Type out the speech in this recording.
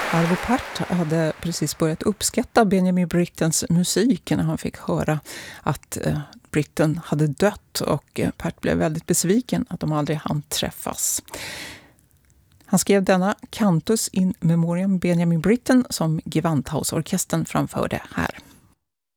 Arvo Pärt hade precis börjat uppskatta Benjamin Brittens musik när han fick höra att Britten hade dött, och Pärt blev väldigt besviken att de aldrig hann träffas. Han skrev denna Cantus in memoriam Benjamin Britten som Gewandhausorkestern framförde här.